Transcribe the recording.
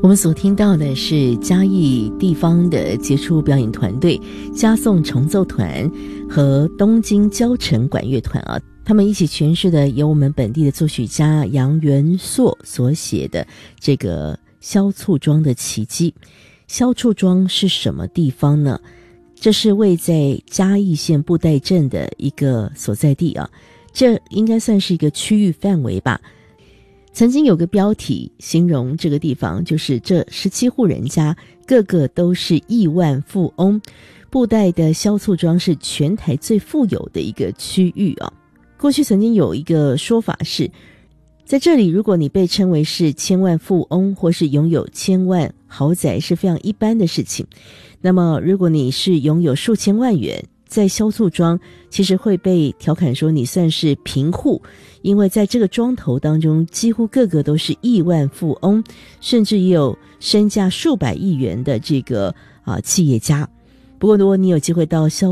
我们所听到的是嘉义地方的杰出表演团队嘉颂重奏团和东京交城管乐团啊，他们一起诠释的由我们本地的作曲家杨元硕所写的这个萧簇庄的奇迹。萧簇庄是什么地方呢？这是位在嘉义县布袋镇的一个所在地啊，这应该算是一个区域范围吧。曾经有个标题形容这个地方，就是这17户人家个个都是亿万富翁，布袋的萧簇庄是全台最富有的一个区域啊。过去曾经有一个说法是，在这里如果你被称为是千万富翁或是拥有千万豪宅是非常一般的事情，那么如果你是拥有数千万元，在萧簇庄其实会被调侃说你算是贫户，因为在这个庄头当中几乎个个都是亿万富翁，甚至也有身价数百亿元的这个企业家。不过如果你有机会到萧